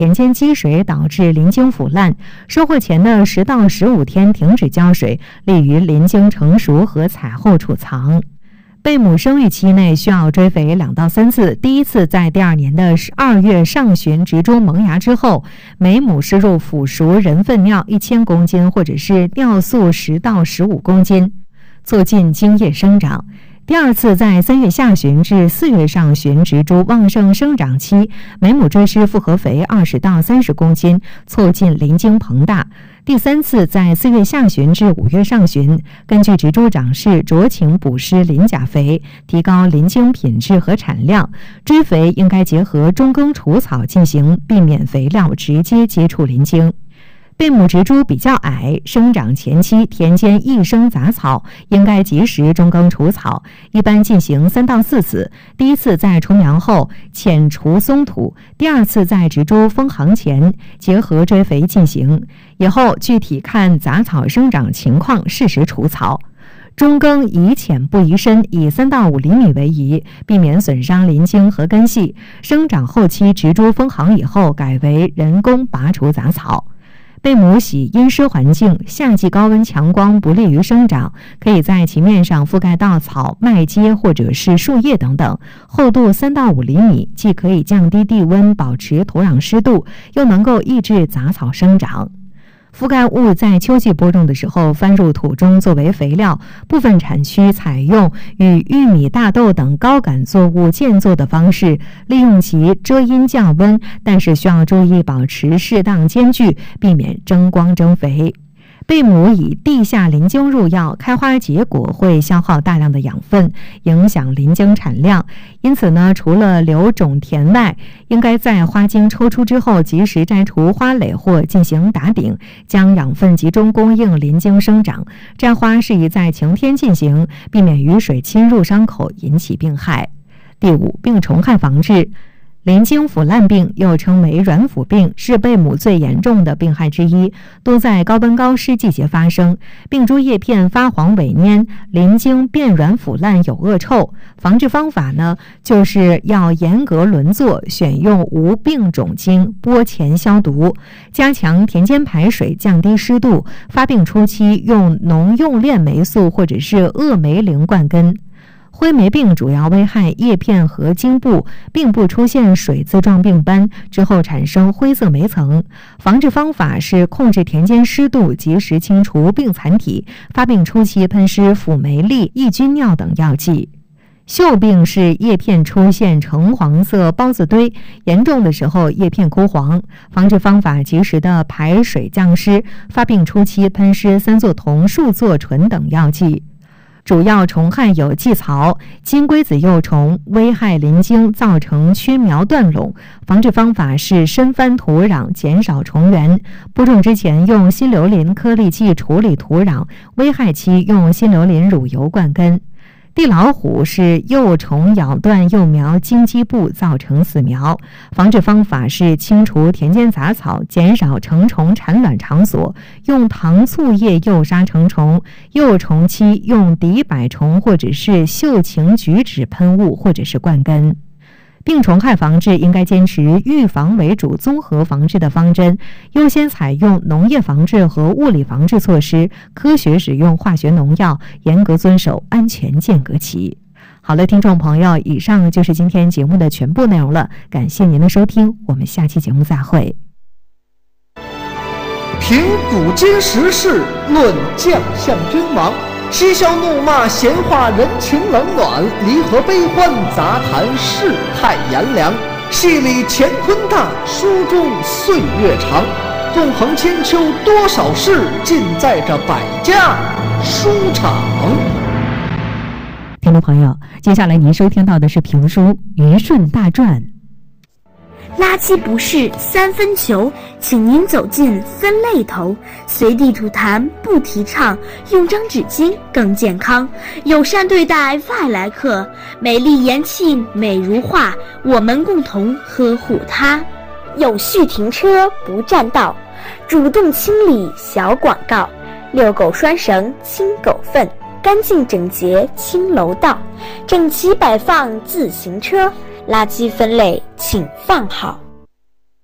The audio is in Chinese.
田间积水导致鳞茎腐烂，收获前的10到15天停止浇水，利于鳞茎成熟和采后储藏。贝母生育期内需要追肥2到3次，第一次在第2年的2月上旬植株萌芽之后，每亩施入腐熟人粪尿1000公斤或者是尿素10到15公斤，促进茎叶生长。第二次在3月下旬至4月上旬植株旺盛生长期，每亩追施复合肥20到30公斤，促进鳞茎膨大。第三次在4月下旬至5月上旬，根据植株长势酌情补施磷钾肥，提高鳞茎品质和产量。追肥应该结合中耕除草进行，避免肥料直接接触鳞茎。贝母植株比较矮，生长前期田间易生杂草，应该及时中耕除草，一般进行3到4次。第一次在除苗后浅除松土，第二次在植株封行前结合追肥进行，以后具体看杂草生长情况适时除草。中耕宜浅不宜深，以3到5厘米为宜，避免损伤鳞茎和根系。生长后期植株封行以后，改为人工拔除杂草。贝母喜阴湿环境，夏季高温强光不利于生长，可以在其面上覆盖稻草、麦秸或者是树叶等等，厚度3到5厘米，既可以降低地温，保持土壤湿度，又能够抑制杂草生长。覆盖物在秋季播种的时候翻入土中作为肥料，部分产区采用与玉米、大豆等高杆作物间作的方式，利用其遮阴降温，但是需要注意保持适当间距，避免争光争肥。贝母以地下鳞茎入药，开花结果会消耗大量的养分，影响鳞茎产量。因此呢，除了留种田外，应该在花茎抽出之后及时摘除花蕾或进行打顶，将养分集中供应鳞茎生长。摘花适宜在晴天进行，避免雨水侵入伤口引起病害。第5，病虫害防治。鳞茎腐烂病又称为软腐病，是贝母最严重的病害之一，多在高温高湿季节发生。病株叶片发黄萎蔫，鳞茎变软腐烂，有恶臭。防治方法呢，就是要严格轮作，选用无病种茎，播前消毒，加强田间排水，降低湿度。发病初期用农用链霉素或者是恶霉灵灌根。灰霉病主要危害叶片和茎部，并不出现水渍状病斑，之后产生灰色霉层。防治方法是控制田间湿度，及时清除病残体，发病初期喷施辅酶利、抑菌尿等药剂。锈病是叶片出现橙黄色孢子堆，严重的时候叶片枯黄。防治方法及时的排水降湿，发病初期喷施3唑酮、树唑醇等药剂。主要虫害有寄槽、金龟子幼虫，危害鳞茎，造成缺苗断垄。防治方法是深翻土壤，减少虫源。播种之前用新硫磷颗粒剂处理土壤，危害期用新硫磷乳油灌根。地老虎是幼虫咬断幼苗茎基部，造成死苗。防治方法是清除田间杂草，减少成虫产卵场所，用糖醋液诱杀成虫。幼虫期用敌百虫或者是秀情菊酯喷雾或者是灌根。病虫害防治应该坚持预防为主、综合防治的方针，优先采用农业防治和物理防治措施，科学使用化学农药，严格遵守安全间隔期。好了，听众朋友，以上就是今天节目的全部内容了，感谢您的收听，我们下期节目再会。 评古今时事，论将相君王，嬉笑怒骂，闲话人情冷暖，离合悲欢，杂谈世态炎凉。戏里乾坤大，书中岁月长。纵横千秋多少事，尽在这百家书场。 听众朋友，接下来您收听到的是评书《虞舜大传》。 垃圾不是3分球，请您走进分类头，随地吐痰不提倡，用张纸巾更健康，友善对待外来客，美丽言庆美如画，我们共同呵护它。有序停车不占道，主动清理小广告，遛狗拴绳清狗粪，干净整洁清楼道，整齐摆放自行车，垃圾分类请放好。